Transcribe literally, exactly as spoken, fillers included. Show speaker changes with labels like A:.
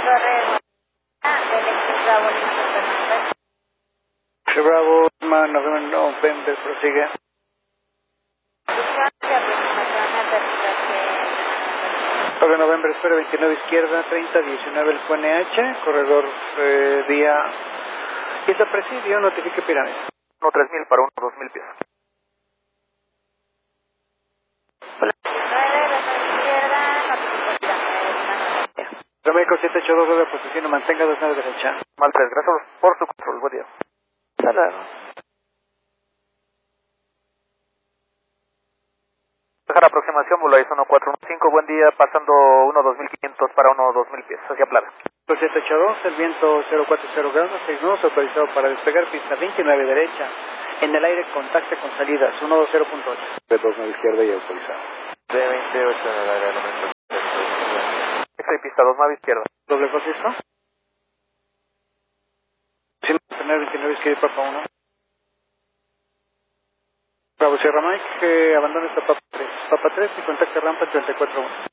A: Torre de Electric Bravo,
B: Bravo, November, November, prosigue. Torre November, espera veintinueve izquierda, treinta, diecinueve el Q N H, corredor eh, vía Isla Presidio, notifique pirámide.
C: uno tres mil para uno dos mil pies.
B: Romeo siete ocho dos de posición, mantenga dos nueve derecha.
C: Mal tres, gracias por su control, buen día.
B: Hasta luego.
C: Dejar aproximación, Bulais uno cuatro uno cinco, buen día, pasando uno dos mil quinientos para uno dos mil pies, hacia Plata.
B: siete ocho dos, el viento cero cuatro cero grados, seis nudos, autorizado para despegar, pista veintinueve derecha. En el aire, contacte con salidas, ciento veinte punto ocho.
D: De dos nueve izquierda y autorizado.
C: De veintiocho en el aire, no me Estoy pista dos nueve izquierda.
B: ¿Doble contexto? ciento veintinueve izquierda, Papa uno. Bravo Sierra Mike, eh, abandona esta Papa tres. Papa tres y contacte rampa treinta y cuatro uno.